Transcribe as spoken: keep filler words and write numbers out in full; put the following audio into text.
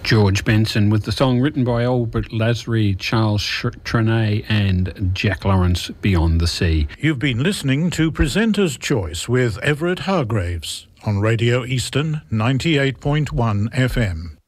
George Benson with the song written by Albert Lasry, Charles Trenet and Jack Lawrence, Beyond the Sea. You've been listening to Presenter's Choice with Everett Hargraves on Radio Eastern ninety-eight point one F M.